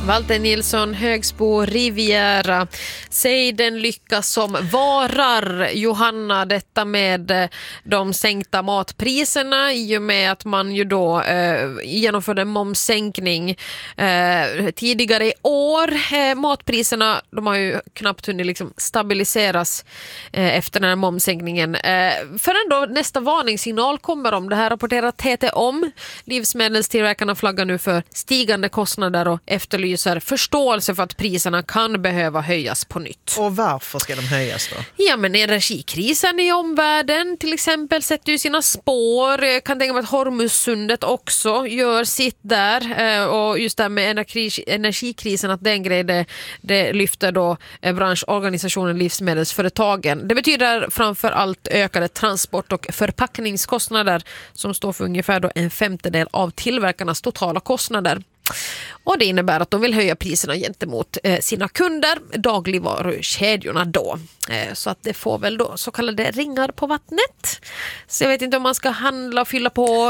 Walter Nilsson, Högsbo, Riviera. Säg den lycka som varar. Johanna, detta med de sänkta matpriserna i och med att man ju då genomförde en momssänkning tidigare i år. Matpriserna, de har ju knappt hunnit liksom stabiliseras efter den här momssänkningen. Förrän då nästa varningssignal kommer om. Det här rapporterar TT om. Livsmedelstillverkarna flaggar nu för stigande kostnader och efterlyser förståelse för att priserna kan behöva höjas på nytt. Och varför ska de höjas då? Ja, men energikrisen i omvärlden till exempel sätter ju sina spår. Jag kan tänka mig att Hormuzsundet också gör sitt där. Och just det med energikrisen, att den grejen det lyfter då branschorganisationen Livsmedelsföretagen. Det betyder framför allt ökade transport- och förpackningskostnader som står för ungefär då 1/5 av tillverkarnas totala kostnader. Och det innebär att de vill höja priserna gentemot sina kunder, dagligvarukedjorna då. Så att det får väl då så kallade ringar på vattnet. Så jag vet inte om man ska handla och fylla på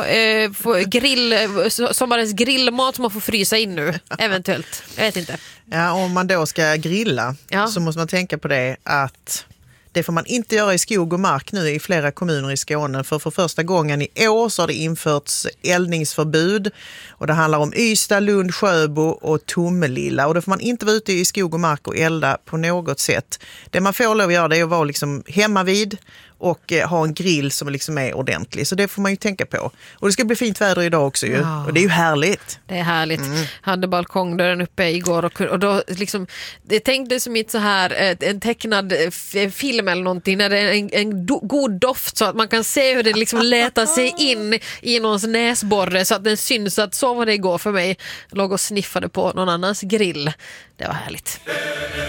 sommarens grillmat som man får frysa in nu, eventuellt. Jag vet inte. Ja, om man då ska grilla så måste man tänka på det att det får man inte göra i skog och mark nu i flera kommuner i Skåne. För första gången i år så har det införts eldningsförbud. Och det handlar om Ystad, Lund, Sjöbo och Tomelilla. Och då får man inte vara ute i skog och mark och elda på något sätt. Det man får lov att göra det är att vara liksom hemma vid och ha en grill som liksom är ordentlig. Så det får man ju tänka på. Och det ska bli fint väder idag också ju. Ja. Och det är ju härligt. Det är härligt. Hade balkongdörren uppe igår och då liksom, det tänkte som ett så här en tecknad film eller någonting när det är en god doft så att man kan se hur det liksom letar sig in i någons näsborre så att den syns. Att så var det igår för mig. Jag låg och sniffade på någon annans grill. Det var härligt.